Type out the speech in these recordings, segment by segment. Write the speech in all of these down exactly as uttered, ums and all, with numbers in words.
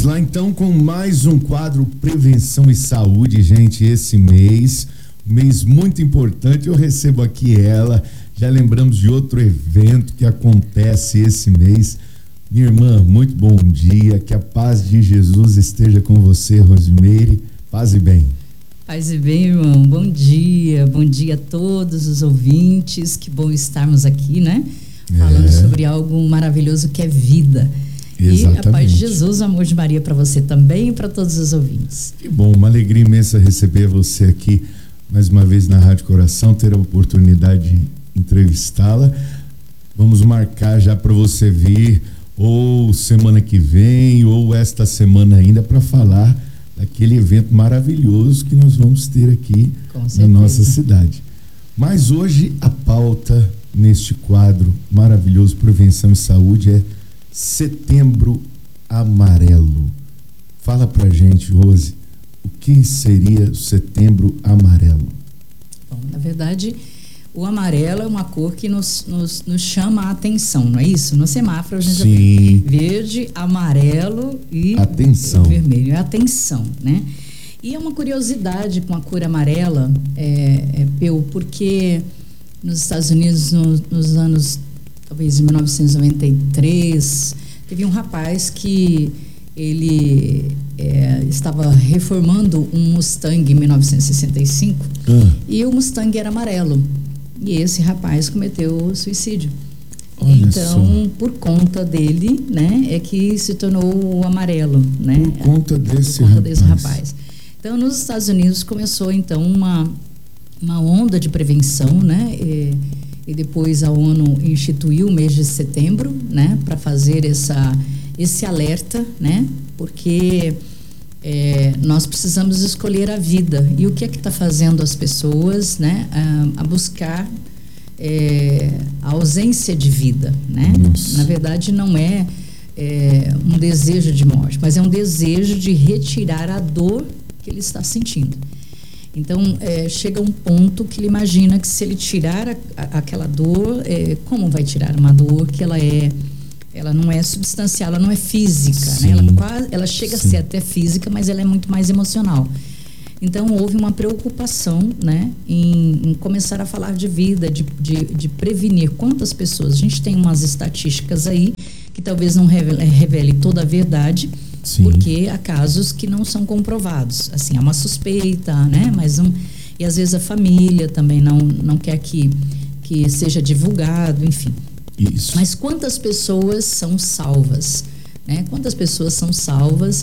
lá então com mais um quadro Prevenção e Saúde, gente. Esse mês, mês muito importante, eu recebo aqui ela. Já lembramos de outro evento que acontece esse mês. Minha irmã, muito bom dia, que a paz de Jesus esteja com você, Rosimeire. Paz e bem. Paz e bem, irmão. Bom dia, bom dia a todos os ouvintes. Que bom estarmos aqui, né? Falando é. sobre algo maravilhoso que é vida. Exatamente. E a paz de Jesus, o amor de Maria para você também e para todos os ouvintes. Que bom, uma alegria imensa receber você aqui mais uma vez na Rádio Coração, ter a oportunidade de entrevistá-la. Vamos marcar já para você vir ou semana que vem ou esta semana ainda para falar daquele evento maravilhoso que nós vamos ter aqui na nossa cidade. Mas hoje a pauta neste quadro maravilhoso Prevenção e Saúde é Setembro Amarelo. Fala pra gente, Rose, o que seria o Setembro Amarelo? Bom, na verdade, o amarelo é uma cor que nos, nos, nos chama a atenção, não é isso? No semáforo a gente Sim. já tem verde, amarelo e atenção. vermelho. É atenção, né? E é uma curiosidade com a cor amarela, é, é, Peu, porque nos Estados Unidos, no, nos anos talvez em mil novecentos e noventa e três, teve um rapaz que ele é, estava reformando um Mustang em mil novecentos e sessenta e cinco hum. e o Mustang era amarelo. E esse rapaz cometeu suicídio. Olha então, só. Por conta dele, né, é que se tornou o amarelo, né? Por conta desse, por conta rapaz. desse rapaz. Então, nos Estados Unidos começou então uma uma onda de prevenção, né? E, e depois a ONU instituiu o mês de setembro, né, para fazer essa esse alerta, né? Porque é, nós precisamos escolher a vida. E o que é que está fazendo as pessoas, né, a, a buscar é, a ausência de vida, né? Nossa. Na verdade, não é, é um desejo de morte, mas é um desejo de retirar a dor que ele está sentindo. Então, é, chega um ponto que ele imagina que se ele tirar a, a, aquela dor, é, como vai tirar uma dor que ela é, ela não é substancial, ela não é física, né? Ela, quase, ela chega Sim. a ser até física, mas ela é muito mais emocional. Então, houve uma preocupação, né, em, em começar a falar de vida, de, de, de prevenir. Quantas pessoas? A gente tem umas estatísticas aí que talvez não revele, revele toda a verdade, Sim. porque há casos que não são comprovados. Assim, há uma suspeita, né? Mas não, e às vezes a família também não, não quer que, que seja divulgado, enfim. Isso. Mas quantas pessoas são salvas, né? Quantas pessoas são salvas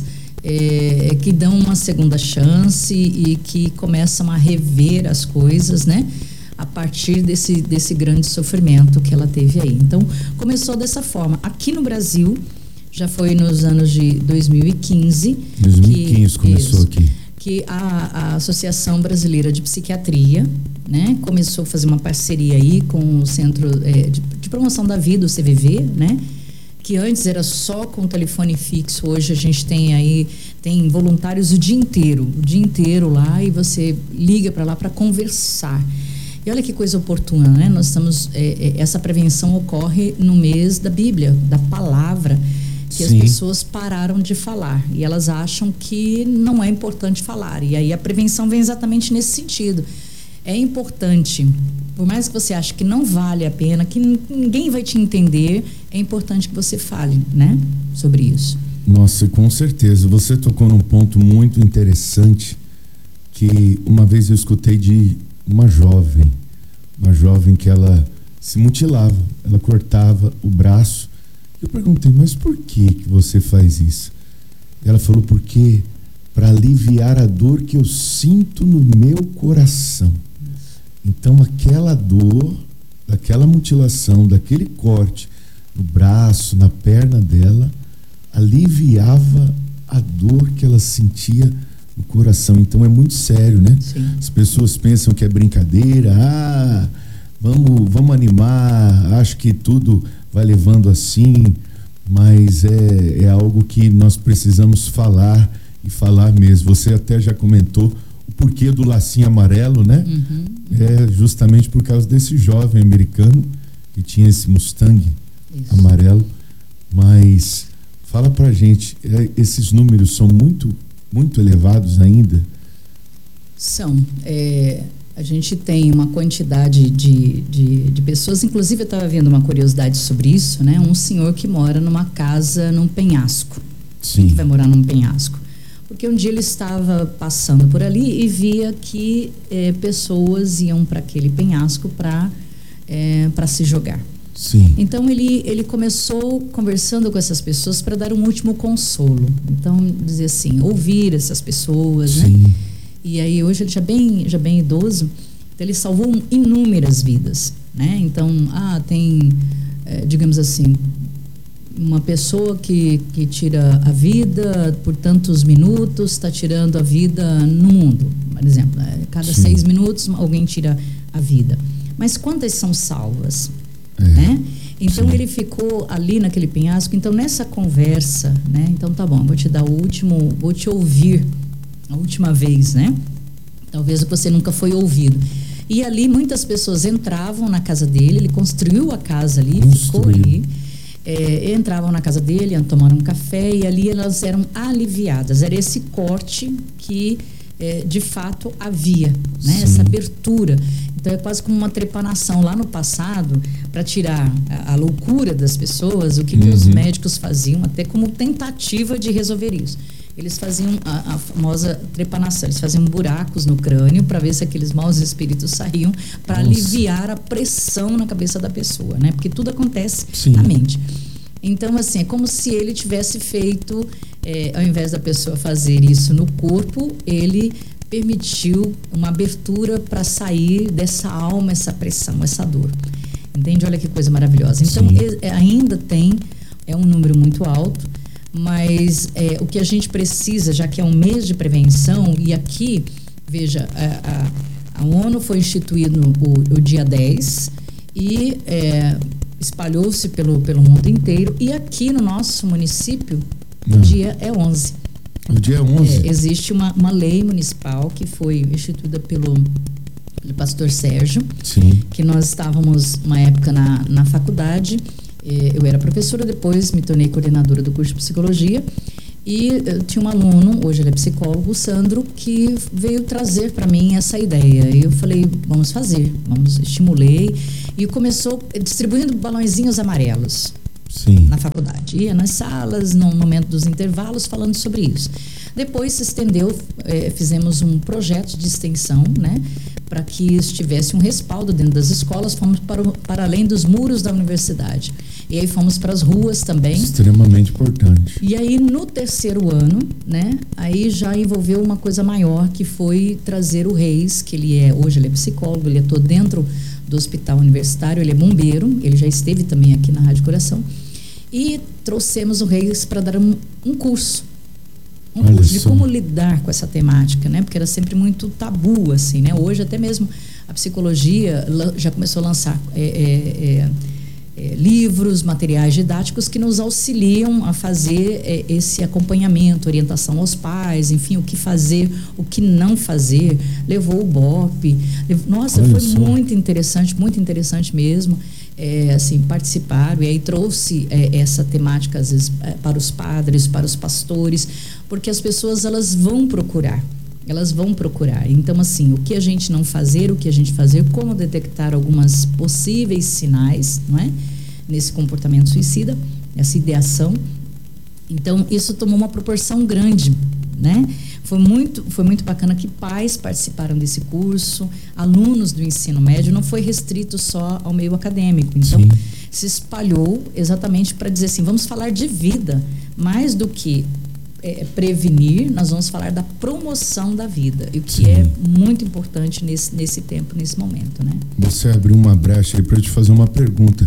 é, que dão uma segunda chance e que começam a rever as coisas, né? A partir desse, desse grande sofrimento que ela teve aí. Então, começou dessa forma. Aqui no Brasil, já foi nos anos de dois mil e quinze. dois mil e quinze que, começou isso, aqui. Que a, a Associação Brasileira de Psiquiatria, né, começou a fazer uma parceria aí com o Centro é, de, de Promoção da Vida, o C V V, né? Que antes era só com telefone fixo, hoje a gente tem aí, tem voluntários o dia inteiro, o dia inteiro lá, e você liga para lá para conversar. E olha que coisa oportuna, né? Nós estamos, é, é, essa prevenção ocorre no mês da Bíblia, da palavra, que Sim. as pessoas pararam de falar e elas acham que não é importante falar. E aí a prevenção vem exatamente nesse sentido. É importante, por mais que você ache que não vale a pena, que ninguém vai te entender, é importante que você fale, né, sobre isso. Nossa, com certeza. Você tocou num ponto muito interessante que uma vez eu escutei de uma jovem, uma jovem que ela se mutilava, ela cortava o braço. Eu perguntei, mas por que que você faz isso? Ela falou, porque para aliviar a dor que eu sinto no meu coração. Então aquela dor, daquela mutilação, daquele corte no braço, na perna dela, aliviava a dor que ela sentia no coração. Então é muito sério, né? Sim. As pessoas pensam que é brincadeira, ah, vamos, vamos animar, acho que tudo vai levando assim, mas é, é algo que nós precisamos falar e falar mesmo. Você até já comentou o porquê do lacinho amarelo, né? Uhum. É justamente por causa desse jovem americano que tinha esse Mustang Isso. amarelo. Mas Fala pra gente, esses números são muito, muito elevados ainda? São. É, a gente tem uma quantidade de, de, de pessoas, inclusive eu estava vendo uma curiosidade sobre isso, né? Um senhor que mora numa casa, num penhasco. Sim. Que vai morar num penhasco. Porque um dia ele estava passando por ali e via que é, pessoas iam para aquele penhasco para é, para se jogar. Sim. Então ele, ele começou conversando com essas pessoas para dar um último consolo. Então, dizer assim, ouvir essas pessoas, Sim. né? E aí hoje ele já bem, já bem idoso, então ele salvou inúmeras vidas, né? Então, ah, tem, é, digamos assim, uma pessoa que, que tira a vida por tantos minutos, está tirando a vida no mundo, por exemplo. Né? Cada Sim. seis minutos alguém tira a vida. Mas quantas são salvas? É. Né? Então Sim. ele ficou ali naquele penhasco. Então nessa conversa, né? Então tá bom, vou te dar o último, vou te ouvir a última vez, né? Talvez você nunca foi ouvido. E ali muitas pessoas entravam na casa dele, ele construiu a casa ali, Construiu. ficou ali. É, entravam na casa dele, tomaram um café e ali elas eram aliviadas. Era esse corte que é, de fato havia, né? Sim. Essa abertura. Então é quase como uma trepanação. Lá no passado, para tirar a, a loucura das pessoas, o que, uhum. que os médicos faziam, até como tentativa de resolver isso? Eles faziam a, a famosa trepanação, eles faziam buracos no crânio para ver se aqueles maus espíritos saíam, para aliviar a pressão na cabeça da pessoa, né? Porque tudo acontece Sim. na mente. Então, assim, é como se ele tivesse feito, é, ao invés da pessoa fazer isso no corpo, ele permitiu uma abertura para sair dessa alma, essa pressão, essa dor. Entende? Olha que coisa maravilhosa. Então, é, ainda tem, é um número muito alto, mas é, o que a gente precisa, já que é um mês de prevenção, e aqui, veja, a, a, a ONU foi instituída no o, o dia dez e é, espalhou-se pelo, pelo mundo inteiro, e aqui no nosso município, hum. o dia é onze. O dia é onze? É, existe uma, uma lei municipal que foi instituída pelo, pelo pastor Sérgio. Sim. Que nós estávamos, uma época, na, na faculdade. Eu era professora, depois me tornei coordenadora do curso de psicologia, e eu tinha um aluno, hoje ele é psicólogo, o Sandro, que veio trazer para mim essa ideia. E eu falei, vamos fazer, vamos, estimulei, e começou distribuindo balõezinhos amarelos. Sim. Na faculdade. Ia nas salas, no momento dos intervalos, falando sobre isso. Depois se estendeu, eh, fizemos um projeto de extensão, né? Para que isso tivesse um respaldo dentro das escolas, fomos para, o, para além dos muros da universidade. E aí fomos para as ruas também. Extremamente importante. E aí no terceiro ano, né? Aí já envolveu uma coisa maior, que foi trazer o Reis, que ele é, hoje ele é psicólogo, ele atua dentro do hospital universitário, ele é bombeiro, ele já esteve também aqui na Rádio Coração, e trouxemos o Reis para dar um, um curso, um Olha curso de só. como lidar com essa temática, né? Porque era sempre muito tabu, assim, né? Hoje até mesmo a psicologia já começou a lançar é, é, é, é, livros, materiais didáticos que nos auxiliam a fazer é, esse acompanhamento, orientação aos pais, enfim, o que fazer, o que não fazer. Levou o B O P. Levou, nossa, Olha foi só. muito interessante, muito interessante mesmo. É, assim, participaram, e aí trouxe é, essa temática às vezes é, para os padres, para os pastores, porque as pessoas elas vão procurar, elas vão procurar. Então, assim, o que a gente não fazer, o que a gente fazer, como detectar algumas possíveis sinais, não é? Nesse comportamento suicida, essa ideação. Então, isso tomou uma proporção grande, né? Foi muito, foi muito bacana que pais participaram desse curso, alunos do ensino médio, não foi restrito só ao meio acadêmico. Então, Sim. se espalhou exatamente para dizer assim, vamos falar de vida, mais do que é, prevenir, nós vamos falar da promoção da vida, e o que Sim. é muito importante nesse, nesse tempo, nesse momento, né? Você abriu uma brecha aí para eu te fazer uma pergunta.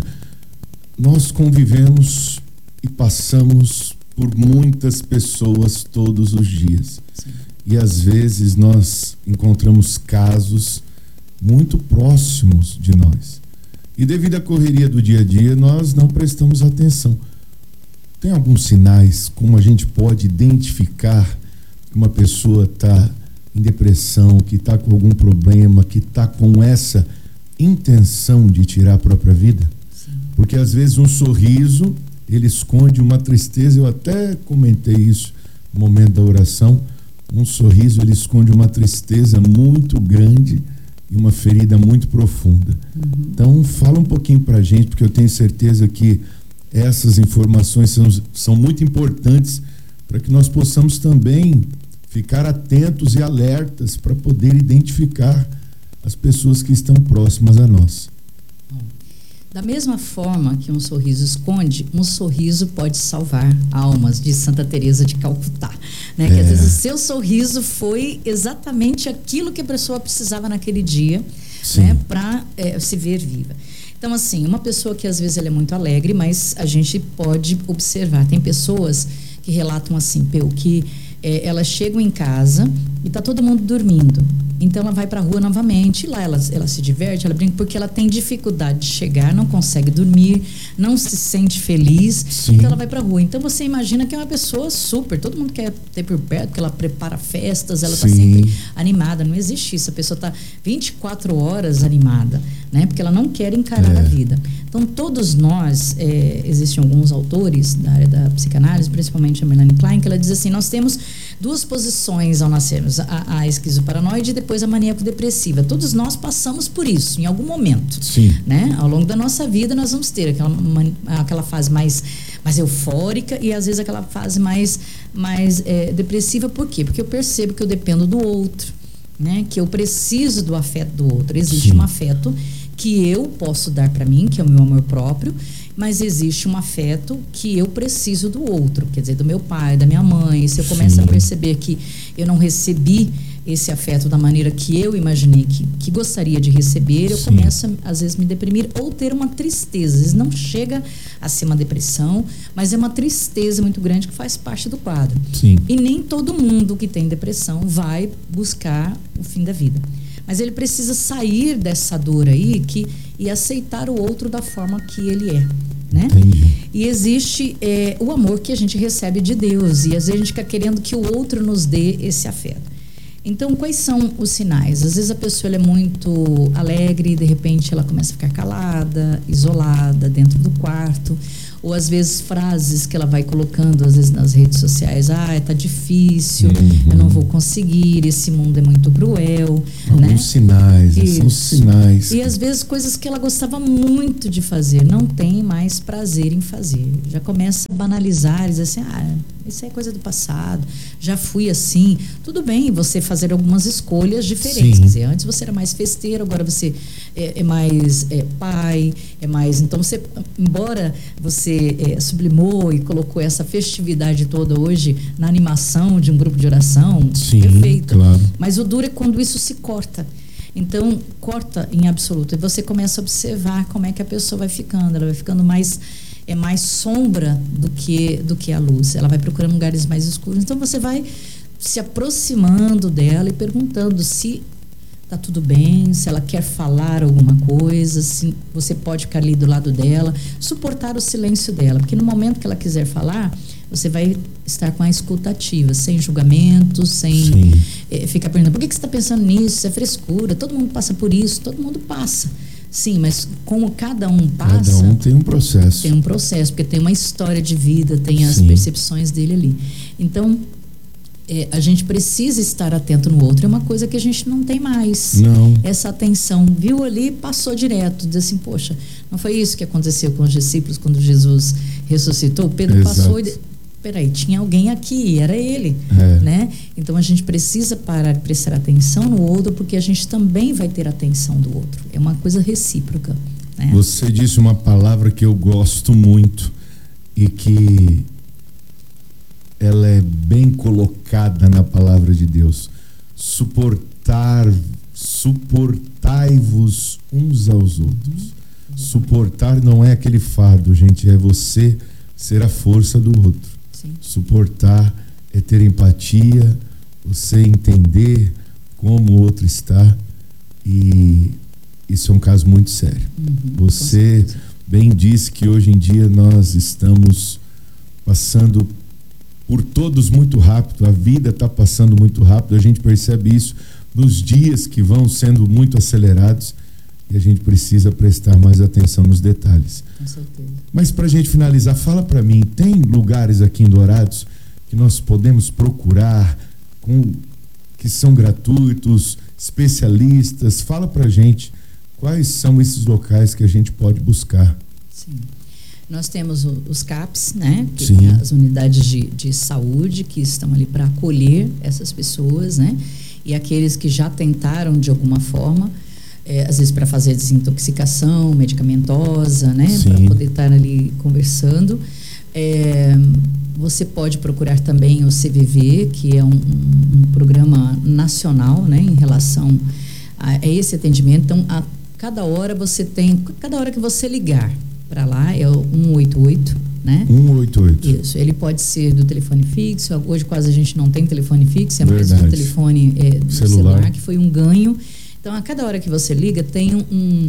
Nós convivemos e passamos por muitas pessoas todos os dias. Sim. E às vezes nós encontramos casos muito próximos de nós. E devido à correria do dia a dia, nós não prestamos atenção. Tem alguns sinais como a gente pode identificar que uma pessoa está em depressão, que está com algum problema, que está com essa intenção de tirar a própria vida? Sim. Porque às vezes um sorriso ele esconde uma tristeza. Eu até comentei isso no momento da oração. Um sorriso, ele esconde uma tristeza muito grande e uma ferida muito profunda. Uhum. Então, fala um pouquinho pra gente, porque eu tenho certeza que essas informações são, são muito importantes para que nós possamos também ficar atentos e alertas para poder identificar as pessoas que estão próximas a nós. Da mesma forma que um sorriso esconde, um sorriso pode salvar almas, diz Santa Teresa de Calcutá, né? É. Que às vezes o seu sorriso foi exatamente aquilo que a pessoa precisava naquele dia, né? Para é, se ver viva. Então, assim, uma pessoa que às vezes ela é muito alegre, mas a gente pode observar, tem pessoas que relatam assim, Peu, que é, elas chegam em casa e tá todo mundo dormindo. Então ela vai para a rua novamente, e lá ela, ela se diverte, ela brinca, porque ela tem dificuldade de chegar, não consegue dormir, não se sente feliz. Sim. Então ela vai para a rua. Então você imagina que é uma pessoa super, todo mundo quer ter por perto, porque ela prepara festas, ela está sempre animada. Não existe isso, a pessoa está vinte e quatro horas animada, né? Porque ela não quer encarar é. a vida. Então todos nós, é, existem alguns autores da área da psicanálise, principalmente a Melanie Klein, que ela diz assim, nós temos duas posições ao nascermos, a, a esquizoparanoide e depois a maníaco-depressiva. Todos nós passamos por isso em algum momento. Sim. Né? Ao longo da nossa vida nós vamos ter aquela, aquela fase mais, mais eufórica e às vezes aquela fase mais, mais é, depressiva. Por quê? Porque eu percebo que eu dependo do outro, né? Que eu preciso do afeto do outro. Existe Sim. um afeto que eu posso dar para mim, que é o meu amor próprio, mas existe um afeto que eu preciso do outro, quer dizer, do meu pai, da minha mãe. E se eu começo Sim. a perceber que eu não recebi esse afeto da maneira que eu imaginei que, que gostaria de receber, eu Sim. começo a, às vezes, me deprimir ou ter uma tristeza. Às vezes não chega a ser uma depressão, mas é uma tristeza muito grande que faz parte do quadro. Sim. E nem todo mundo que tem depressão vai buscar o fim da vida. Mas ele precisa sair dessa dor aí que, e aceitar o outro da forma que ele é, né? Entendi. E existe é, o amor que a gente recebe de Deus, e às vezes a gente fica querendo que o outro nos dê esse afeto. Então, quais são os sinais? Às vezes a pessoa ela é muito alegre e de repente ela começa a ficar calada, isolada, dentro do quarto. Ou às vezes frases que ela vai colocando, às vezes nas redes sociais, ah, tá difícil, uhum. eu não vou conseguir, esse mundo é muito cruel. Alguns né? sinais, Isso. são sinais. E às vezes coisas que ela gostava muito de fazer, não tem mais prazer em fazer. Já começa a banalizar, dizer assim, ah, isso é coisa do passado, já fui assim. Tudo bem você fazer algumas escolhas diferentes. Sim. Quer dizer, antes você era mais festeiro, agora você é, é mais é, pai, é mais... Então, você, embora você é, sublimou e colocou essa festividade toda hoje na animação de um grupo de oração, Sim, perfeito. Claro. Mas o duro é quando isso se corta. Então, corta em absoluto. E você começa a observar como é que a pessoa vai ficando. Ela vai ficando mais... é mais sombra do que, do que a luz. Ela vai procurando lugares mais escuros. Então você vai se aproximando dela e perguntando se está tudo bem, se ela quer falar alguma coisa, se você pode ficar ali do lado dela, suportar o silêncio dela, porque no momento que ela quiser falar, você vai estar com a escutativa, sem julgamento, sem é, ficar perguntando, por que, que você está pensando nisso? Isso é frescura, todo mundo passa por isso, todo mundo passa. Sim, mas como cada um passa... Cada um tem um processo. Tem um processo, porque tem uma história de vida, tem as Sim. percepções dele ali. Então, é, a gente precisa estar atento no outro. É uma coisa que a gente não tem mais. Não. Essa atenção. Viu ali, passou direto. Diz assim, poxa, não foi isso que aconteceu com os discípulos quando Jesus ressuscitou? Pedro Exato. passou e... Peraí, tinha alguém aqui, era ele, é. né? Então a gente precisa parar de prestar atenção no outro, porque a gente também vai ter atenção do outro. É uma coisa recíproca, né? Você disse uma palavra que eu gosto muito e que ela é bem colocada na palavra de Deus. Suportar, suportai-vos uns aos outros. Uhum. Suportar não é aquele fardo, gente, é você ser a força do outro. Sim. Suportar é ter empatia, você entender como o outro está, e isso é um caso muito sério. Uhum, você bem disse que hoje em dia nós estamos passando por todos muito rápido, a vida está passando muito rápido, a gente percebe isso nos dias que vão sendo muito acelerados, e a gente precisa prestar mais atenção nos detalhes. Com certeza. Mas para a gente finalizar, fala para mim, tem lugares aqui em Dourados que nós podemos procurar, com, que são gratuitos, especialistas? Fala para a gente quais são esses locais que a gente pode buscar. Sim. Nós temos o, os CAPs, né? Que Sim. tem as unidades de, de saúde que estão ali para acolher essas pessoas, né? E aqueles que já tentaram de alguma forma, é, às vezes para fazer desintoxicação medicamentosa, né? Para poder estar ali conversando. É, você pode procurar também o C V V, que é um, um, um programa nacional, né? Em relação a, a esse atendimento. Então, a cada hora você tem, cada hora que você ligar para lá é o um oito oito, né? um oito oito. Isso, ele pode ser do telefone fixo. Hoje quase a gente não tem telefone fixo, é Verdade. mais do telefone é, do celular. celular, que foi um ganho. Então, a cada hora que você liga, tem um, um,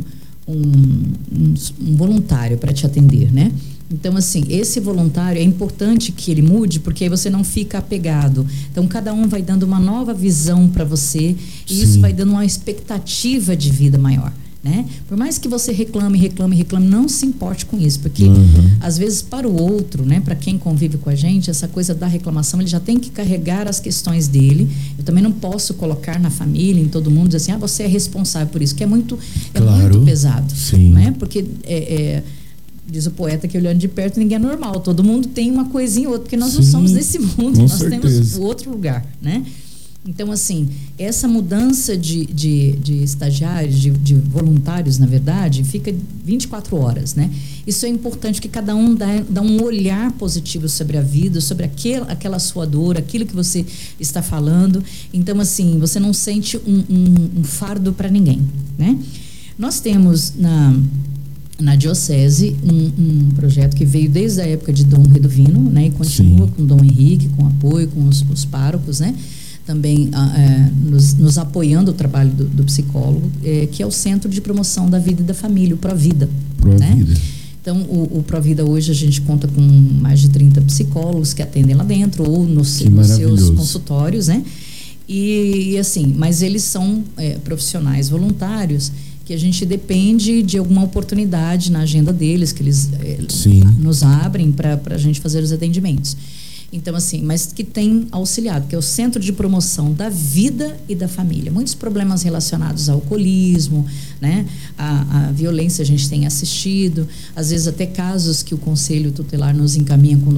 um, um voluntário para te atender, né? Então, assim, esse voluntário é importante que ele mude, porque aí você não fica apegado. Então, cada um vai dando uma nova visão para você, e Sim. isso vai dando uma expectativa de vida maior. Né? Por mais que você reclame, reclame, reclame, não se importe com isso, porque uhum. às vezes para o outro, né, para quem convive com a gente, essa coisa da reclamação, ele já tem que carregar as questões dele. Eu também não posso colocar na família, em todo mundo, dizer assim, ah, você é responsável por isso, que é muito, é claro. muito pesado. Sim. Né? Porque é, é, diz o poeta que olhando de perto ninguém é normal, todo mundo tem uma coisinha ou outra, porque nós Sim, não somos desse mundo, com nós certeza. temos o outro lugar, né? Então, assim, essa mudança de, de, de estagiários, de, de voluntários, na verdade, fica vinte e quatro horas, né? Isso é importante, que cada um dá, dá um olhar positivo sobre a vida, sobre aquel, aquela sua dor, aquilo que você está falando. Então, assim, você não sente um, um, um fardo para ninguém, né? Nós temos na... na Diocese, um, um projeto que veio desde a época de Dom Redovino, né? E continua Sim. com Dom Henrique, com apoio, com os, os párocos, né? Também é, nos, nos apoiando o trabalho do, do psicólogo, é, que é o Centro de Promoção da Vida e da Família, o Provida. Provida. Né? Então, o, o Provida hoje a gente conta com mais de trinta psicólogos que atendem lá dentro ou nos, nos seus consultórios, né? E, e assim, mas eles são é, profissionais voluntários que a gente depende de alguma oportunidade na agenda deles, que eles é, nos abrem para a gente fazer os atendimentos. Então, assim, mas que tem auxiliado, que é o Centro de Promoção da Vida e da Família. Muitos problemas relacionados ao alcoolismo, né? A, a violência a gente tem assistido, às vezes até casos que o Conselho Tutelar nos encaminha com